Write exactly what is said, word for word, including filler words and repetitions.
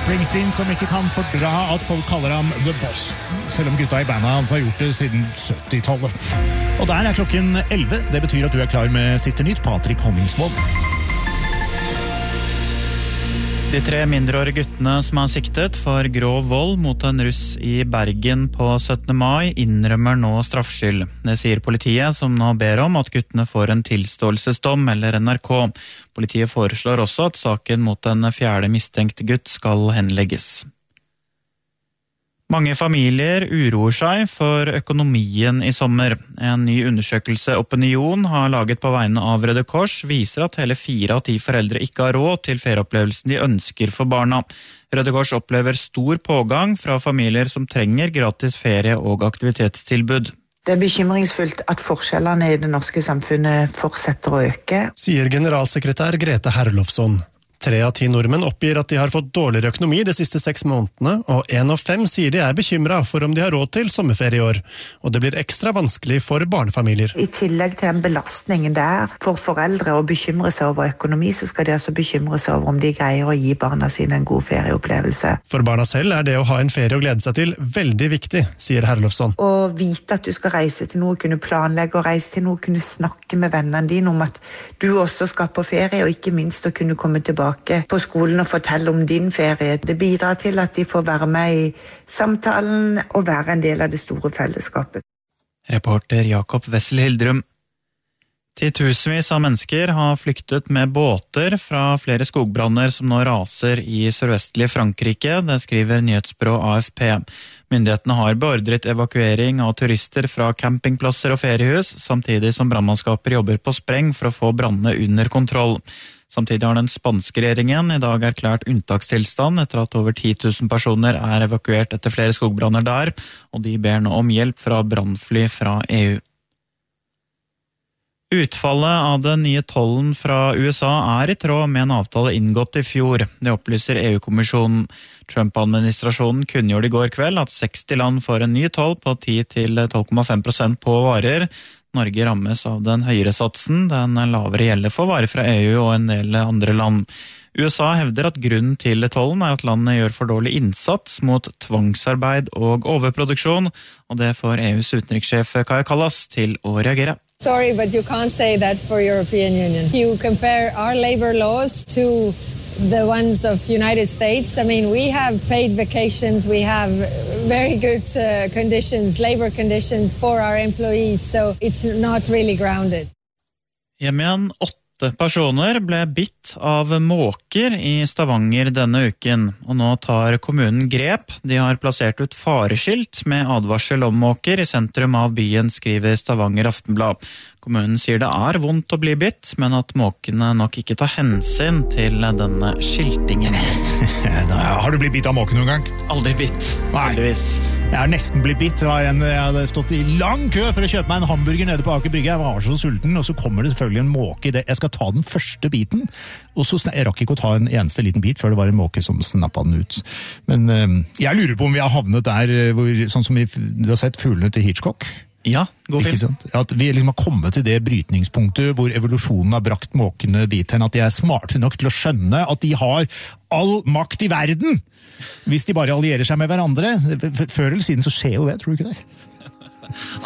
Springsteen som ikke kan fordra at folk kaller ham The Boss, selv om gutta i bandet hans har gjort det siden syttitallet. Og der er klokken elleve, det betyr at du er klar med siste nytt, Patrick Honningsvold. De tre mindreårige guttene som er siktet for grov vold mot en russ i Bergen på syttende mai innrømmer nå straffskyld. Det sier politiet, som nå ber om at guttene får en tilståelsesdom eller N R K. Politiet foreslår også at saken mot en fjerde mistenkte gutt skal henlegges. Mange familier uroer seg for økonomien i sommer. En ny undersøkelse Opinion har laget på vegne av Røde Kors viser at hele fire av ti foreldre ikke har råd til ferieopplevelsen de ønsker for barna. Røde Kors opplever stor pågang fra familier som trenger gratis ferie og aktivitetstilbud. Det er bekymringsfullt at forskjellene i det norske samfunnet fortsetter å øke, sier generalsekretær Grete Herlofsson. Tre av ti nordmenn oppgir at de har fått dårligere økonomi de siste seks månedene, og en av fem sier de er bekymret for om de har råd til sommerferie i år. Og det blir ekstra vanskelig for barnefamilier. I tillegg til den belastningen det er for foreldre å bekymre seg over økonomi, så skal de også bekymre seg over om de greier å gi barna sine en god ferieopplevelse. For barna selv er det å ha en ferie å glede seg til veldig viktig, sier Herlofsson. Å vite at du skal reise til noe, kunne planlegge å reise til noe, kunne snakke med vennene dine om at du også skal på ferie, og ikke minst å kunne komme tilbake på skolen og fortelle om din ferie. Det bidrar til at de får være med i samtalen og være en del av det store fellesskapet. Reporter Jakob Wessel Hildrum. Titusenvis av mennesker har flyktet med båter fra flere skogbranner som nå raser i sørvestlige Frankrike, det skriver nyhetsbyrå A F P. Myndighetene har beordret evakuering av turister fra campingplasser og feriehus, samtidig som brannmannskaper jobber på spreng for å få brannene under kontroll. Samtidig har den spanske regjeringen i dag erklært unntakstilstand etter at over ti tusen personer er evakuert etter flere skogbranner der, og de ber nå om hjelp fra brannfly fra E U. Utfallet av den nye tollen fra U S A er i tråd med en avtale inngått i fjor. Det opplyser E U-kommisjonen. Trump-administrasjonen kunngjorde i går kveld at seksti land får en ny toll på ti til tolv komma fem prosent på varer. Norge rammes av den høyere satsen, den lavere gjelder for varer fra E U og en del andre land. U S A hevder at grunnen til tollen er at landet gjør for dårlig innsats mot tvangsarbeid og overproduksjon, og det får E U's utenrikssjef Kaja Kallas til å reagere. Sorry, but you can't say that for European Union. You compare our labor laws to the ones of United States. I mean, we have paid vacations, we have very good uh, conditions, labor conditions for our employees, so it's not really grounded. Hjem igjen, åtte personer ble bitt av måker i Stavanger denne uken, og nå tar kommunen grep. De har plassert ut fareskilt med advarsel om måker i sentrum av byen, skriver Stavanger Aftenblad. Kommunen sier det er vondt å bli bitt, men at måkene nok ikke tar hensyn til denne skiltingen. Har du blitt bitt av måken noen gang? Aldri bitt, heldigvis. Jeg har nesten blitt bitt. Jeg hadde stått i lang kø for å kjøpe meg en hamburger nede på Aker Brygge. Jeg var så sulten, og så kommer det selvfølgelig en måke. Jeg skal ta den første biten, og så jeg rakk ikke å ta en eneste liten bit før det var en måke som snappet den ut. Men jeg lurer på om vi har havnet der, hvor, sånn som vi, du har sett fuglene til Hitchcock. Ja, god film. Ikke sant? At vi liksom har kommet til det brytningspunktet hvor evolusjonen har brakt måkene dit hen at de er smarte nok til å skjønne at de har all makt i verden hvis de bare allierer seg med hverandre. Før eller siden så skjer jo det, tror du ikke det?